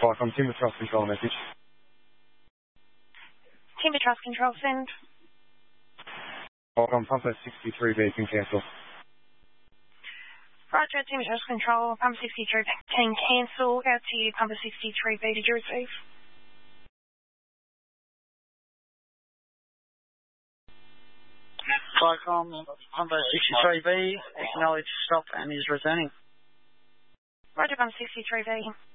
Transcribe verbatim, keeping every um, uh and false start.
Qualcomm Timber Trust Control message. Timber Trust Control, send. Qualcomm Pumper sixty-three B can cancel. Roger, Timber Trust Control, Pumper sixty-three B can cancel. Out to you, Pumper sixty-three B, did you receive? Qualcomm Pumper sixty-three B, acknowledge stop and is returning. Roger, Pumper sixty-three B.